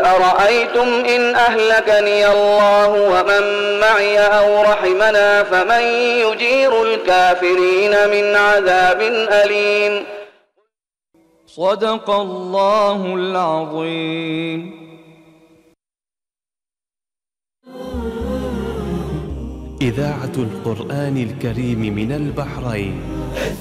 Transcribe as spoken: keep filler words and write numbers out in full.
أرأيتم إن أهلكني الله ومن معي أو رحمنا فمن يجير الكافرين من عذاب أليم. صدق الله العظيم. إذاعة القرآن الكريم من البحرين.